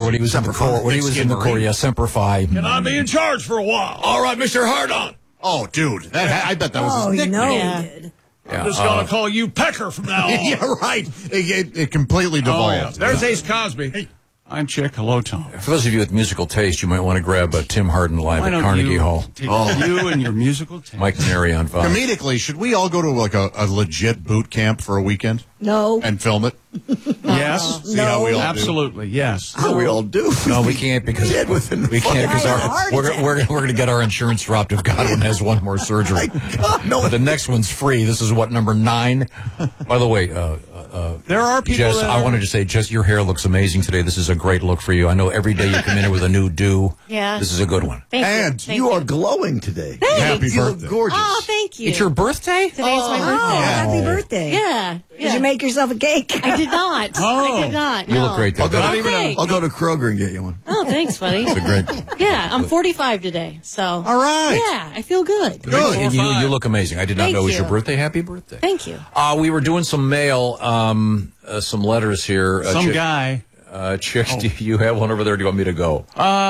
when he was in the Corps. When he was in the Corps, yeah, Semper Fi. Can I be in charge for a while? All right, Mr. Hardon. Oh, dude, I bet that was his nickname. No, he did. I'm just going to call you Pecker from now on. Yeah, right. It completely devolved. There's Ace Cosby. Hey. I'm Chick. Hello, Tom. For those of you with musical taste, you might want to grab Tim Hardin live at Carnegie Hall. You and your musical taste. Mike Neri on violin. Comedically, should we all go to like a legit boot camp for a weekend? No. And film it? Yes. See how we all Absolutely, yes. How we all do. No, we can't because we're going to get our insurance dropped if Godwin has one more surgery. But the next one's free. This is what, number 9? By the way, there are people. Jess, I wanted to say, Jess, your hair looks amazing today. This is a great look for you. I know every day you come in here with a new do. Yeah. This is a good one. And you are glowing today. Happy You birthday. look gorgeous. Oh, thank you. It's your birthday? Today's my birthday. Oh, happy birthday. Yeah. Did you make yourself a cake? I did not. I did not. You look great, though. I'll go to Kroger and get you one. Oh, thanks, buddy. It's a great. Yeah, I'm 45 today, so. All right. Yeah, I feel good. Good. And you look amazing. I did not Thank know it was your you. birthday. Happy birthday. Thank you. We were doing some mail, some letters here. Guy. Chick, do you have one over there? Or do you want me to go?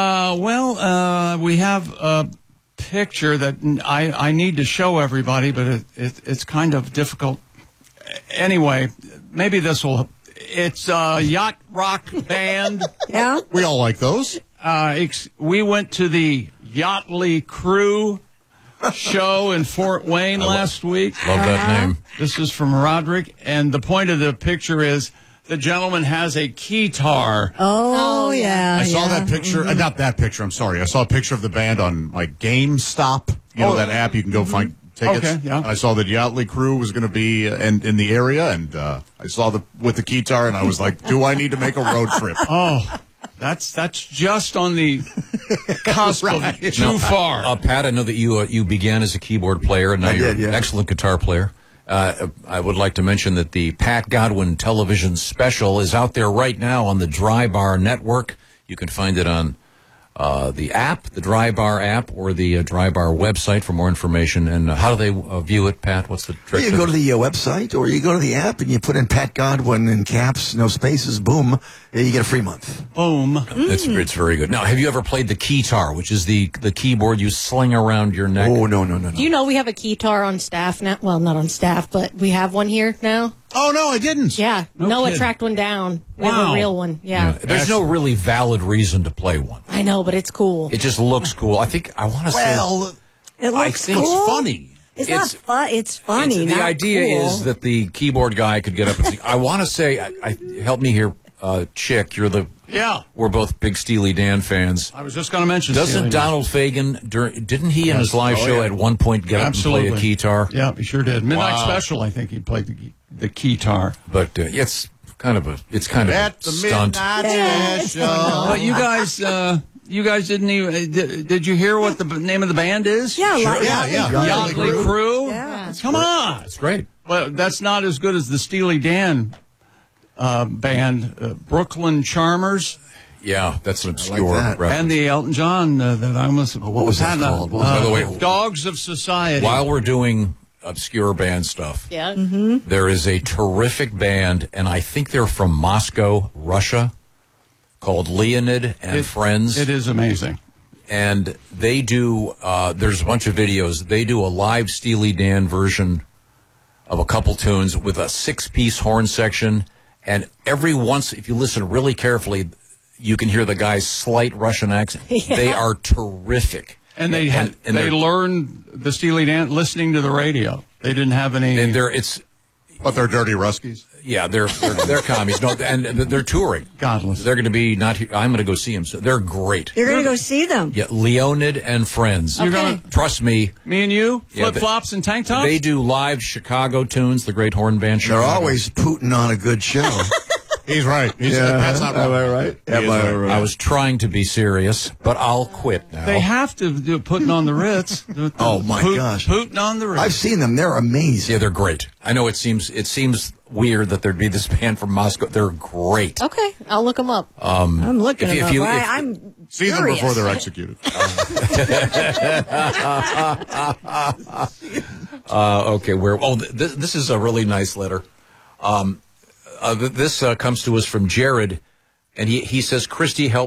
We have a picture that I need to show everybody, but it's kind of difficult. Anyway, maybe this will. It's a yacht rock band. Yeah? We all like those. We went to the Yachtly Crew show in Fort Wayne last week. Love that name. This is from Roderick, and the point of the picture is the gentleman has a keytar. Oh, yeah. I saw that picture. Not that picture. I'm sorry. I saw a picture of the band on like GameStop. You know that app you can go find tickets. Okay, yeah. I saw that Yachtly Crew was going to be in the area, and I saw with the guitar, and I was like, "Do I need to make a road trip?" Oh, that's just on the cusp of too far. Pat, I know that you began as a keyboard player, and now you're did, yeah. an excellent guitar player. I would like to mention that the Pat Godwin television special is out there right now on the Dry Bar Network. You can find it on the app, the Dry Bar app, or the Dry Bar website for more information. And how do they view it, Pat? What's the trick? You go to the website, or you go to the app, and you put in Pat Godwin in caps, no spaces, boom, you get a free month. Boom. It's very good. Now, have you ever played the keytar, which is the keyboard you sling around your neck? Oh, no. Do you know we have a keytar on staff now? Well, not on staff, but we have one here now. Oh no, I didn't. Yeah. Noah kidding. tracked one down. We have a real one. Yeah. There's no really valid reason to play one. I know, but it's cool. It just looks cool. I want to say. Well, It I looks think cool. it's funny. It's not fun. It's funny. The not idea cool. is that the keyboard guy could get up and sing. I want to say, help me here, Chick. We're both big Steely Dan fans. I was just going to mention. Doesn't Steely Dan. Donald Fagen, didn't he in his live show at one point get up and play a guitar? Yeah, he sure did. Midnight Special, I think he played the guitar. But it's kind of a At the stunt. midnight special. But you guys didn't even. Did you hear what the name of the band is? Yeah, like Yeah. Yachtly Crew. Yeah. Come on. It's great. Well, that's not as good as the Steely Dan band, Brooklyn Charmers, Yeah, that's an obscure that. reference. and the Elton John that I almost. what was that called? What was By the way, Dogs of Society. while we're doing obscure band stuff, Yeah. there is a terrific band, and I think they're from Moscow, Russia, called Leonid and Friends. It is amazing. And they do, there's a bunch of videos. They do a live Steely Dan version of a couple tunes with a 6-piece horn section. And every once, if you listen really carefully, you can hear the guy's slight Russian accent. Yeah. They are terrific. And they they're- learned the Steely Dan listening to the radio. They didn't have any. And But they're dirty Ruskies. they're commies. No, and they're touring. Godless. They're going to be not here. I'm going to go see them. So they're great. You're going to go see them. Yeah, Leonid and Friends. You're gonna- Trust me. Me and you, Yeah, flip flops and tank tops. They do live Chicago tunes, the great horn band They're Chicago. always Putin on a good show. He's right. That's not wrong. Am I right? He is right. I was trying to be serious, but I'll quit now. They have to do putting on the Ritz. Oh, my gosh. Putting on the Ritz. I've seen them. They're amazing. Yeah, they're great. I know it seems weird that there'd be this band from Moscow. They're great. Okay, I'll look them up. I'm looking if them you- up. if- I'm See them curious. before they're executed. Okay, this is a really nice letter. This comes to us from Jared, and he says, Christy, help